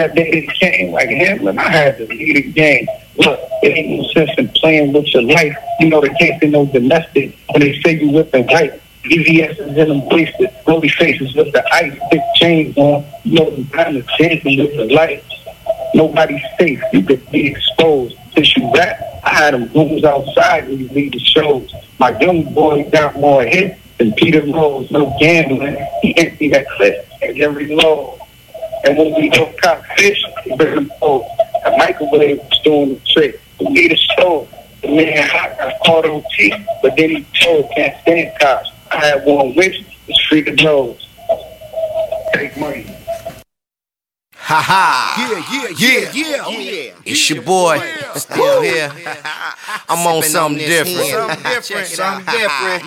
that day it came, like Hamlin, I had to lead the game. Look, it ain't no sense in playing with your life. You know, they can't say no domestic when they say you whipping white. EVS is in them wasted. Rolly faces with the ice, big chains on. You know, the time is dancing with the lights. Nobody's safe. You could be exposed. Since you rap, I had them rooms outside when you leave the shows. My young boy got more hits than Peter Rose. No gambling. He empty that clip at every load. And when we go cop fish, we bring them home. The microwave was doing the trick. We need a stove. The man hot got caught on teeth, but then he told can't stand cops. I had one wish, it's free to nose. Take money. Ha ha! Yeah! Oh, yeah. It's your boy, still here. I'm on something different.